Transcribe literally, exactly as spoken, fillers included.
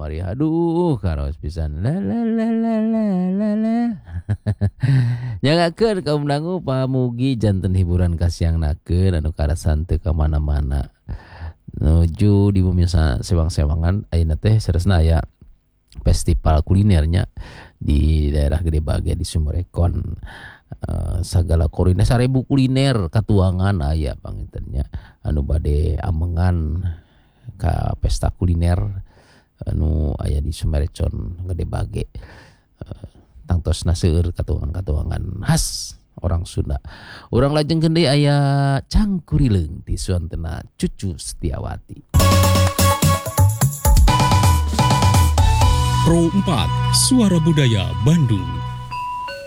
kamari. Aduh karaos pisan. La la la la la la la. Nyagakeun kaum dangu pamugi janten hiburan kasiangnakeun anu karasan teu ka mana-mana. Nuju di bumi sewang-sewangan ayeuna teh saresna aya festival kulinernya di daerah Gede Bage di Sumberekon. Uh, sagala kuliner sarebu kuliner katuangan aya pangintennya anu bade amengan ka pesta kuliner anu aya di Sumberekon Gede Bage. Uh, tangtosna seueur katuangan-katuangan khas orang Sunda. Urang lajengkeun deui aya cangkurileung ti suantena Cucu Setiawati. Pro empat Suara Budaya Bandung.